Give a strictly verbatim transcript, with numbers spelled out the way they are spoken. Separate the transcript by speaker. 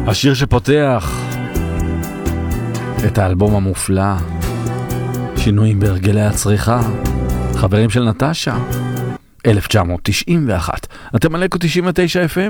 Speaker 1: השיר שפותח את האלבום המופלא, שינויים בהרגלי הצריכה, חברים של נטשה, אלף תשע מאות תשעים ואחת. אתם על אקו תשעים ותשע אף אם?